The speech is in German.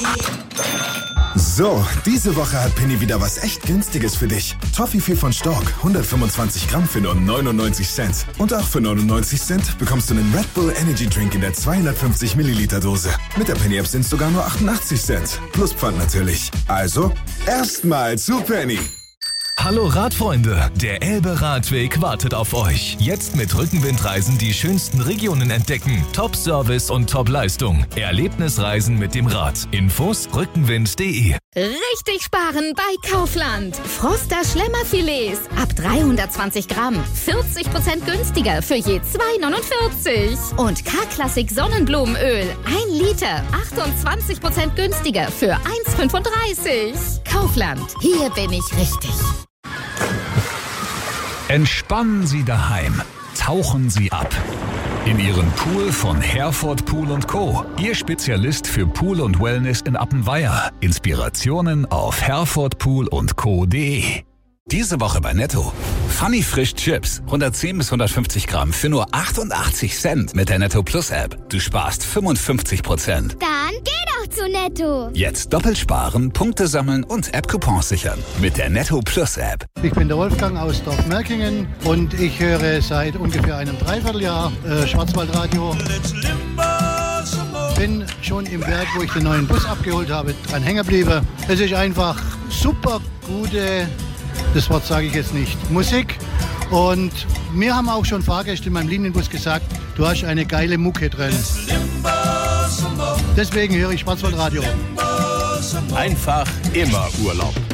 So, diese Woche hat Penny wieder was echt Günstiges für dich. Toffifee von Stork, 125 Gramm für nur 99 Cent. Und auch für 99 Cent bekommst du einen Red Bull Energy Drink in der 250 Milliliter Dose. Mit der Penny App sind es sogar nur 88 Cent. Plus Pfand natürlich. Also, erstmal zu Penny. Hallo Radfreunde, der Elbe-Radweg wartet auf euch. Jetzt mit Rückenwindreisen die schönsten Regionen entdecken. Top-Service und Top-Leistung. Erlebnisreisen mit dem Rad. Infos rückenwind.de. Richtig sparen bei Kaufland. Froster Schlemmerfilets ab 320 Gramm. 40% günstiger für je 2,49. Und K-Klassik Sonnenblumenöl. 1 Liter. 28% günstiger für 1,35. Kaufland. Hier bin ich richtig. Entspannen Sie daheim. Tauchen Sie ab. In Ihren Pool von Herford Pool & Co. Ihr Spezialist für Pool und Wellness in Appenweier. Inspirationen auf herfordpoolundco.de. Diese Woche bei Netto. Funny Frisch Chips. 110 bis 150 Gramm für nur 88 Cent mit der Netto Plus App. Du sparst 55%. Dann geh doch zu Netto. Jetzt doppelt sparen, Punkte sammeln und App-Coupons sichern. Mit der Netto Plus App. Ich bin der Wolfgang aus Dorf-Merkingen und ich höre seit ungefähr einem Dreivierteljahr Schwarzwaldradio. Bin schon im Werk, wo ich den neuen Bus abgeholt habe, dran hängen geblieben. Es ist einfach super gute, das Wort sage ich jetzt nicht, Musik. Und mir haben auch schon Fahrgäste in meinem Linienbus gesagt, du hast eine geile Mucke drin. Deswegen höre ich Schwarzwaldradio. Einfach immer Urlaub.